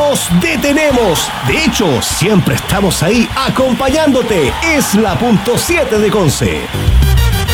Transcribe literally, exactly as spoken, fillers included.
nos detenemos. De hecho, siempre estamos ahí acompañándote. Es la punto siete de Conce.